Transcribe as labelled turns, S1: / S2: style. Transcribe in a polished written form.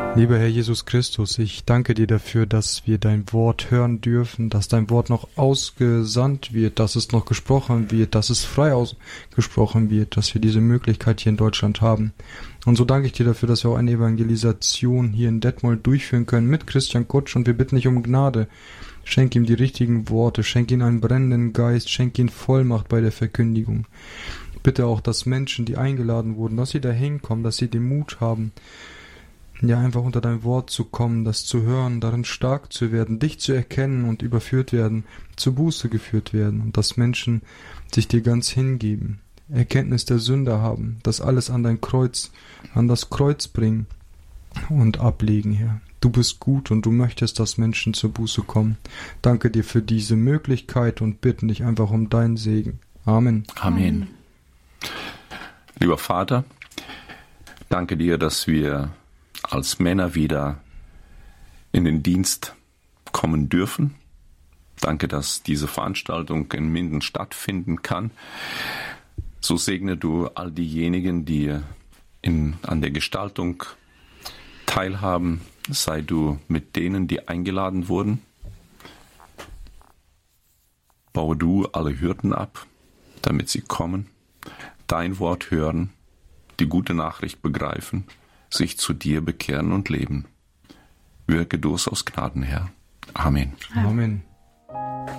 S1: Lieber Herr Jesus Christus, ich danke dir dafür, dass wir dein Wort hören dürfen, dass dein Wort noch ausgesandt wird, dass es noch gesprochen wird, dass es frei ausgesprochen wird, dass wir diese Möglichkeit hier in Deutschland haben. Und so danke ich dir dafür, dass wir auch eine Evangelisation hier in Detmold durchführen können mit Christian Kutsch, und wir bitten dich um Gnade. Schenk ihm die richtigen Worte, schenk ihm einen brennenden Geist, schenk ihm Vollmacht bei der Verkündigung. Bitte auch, dass Menschen, die eingeladen wurden, dass sie da hinkommen, dass sie den Mut haben, ja, einfach unter dein Wort zu kommen, das zu hören, darin stark zu werden, dich zu erkennen und überführt werden, zur Buße geführt werden, und dass Menschen sich dir ganz hingeben, Erkenntnis der Sünder haben, das alles an dein Kreuz, an das Kreuz bringen und ablegen, Herr. Du bist gut und du möchtest, dass Menschen zur Buße kommen. Danke dir für diese Möglichkeit und bitten dich einfach um deinen Segen. Amen.
S2: Amen. Lieber Vater, danke dir, dass wir als Männer wieder in den Dienst kommen dürfen. Danke, dass diese Veranstaltung in Minden stattfinden kann. So segne du all diejenigen, die an der Gestaltung teilhaben. Sei du mit denen, die eingeladen wurden. Baue du alle Hürden ab, damit sie kommen, dein Wort hören, die gute Nachricht begreifen, sich zu dir bekehren und leben. Wirke du es aus Gnaden, Herr. Amen.
S1: Amen.